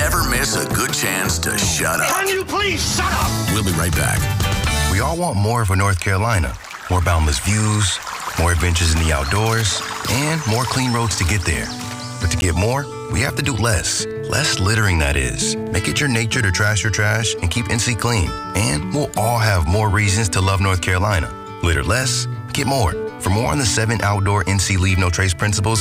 never miss a good chance to shut up. Can you please shut up? We'll be right back. We all want more for North Carolina. More boundless views, more adventures in the outdoors, and more clean roads to get there. But to get more, we have to do less. Less littering, that is. Make it your nature to trash your trash and keep NC clean. And we'll all have more reasons to love North Carolina. Litter less, get more. For more on the 7 outdoor NC Leave No Trace principles,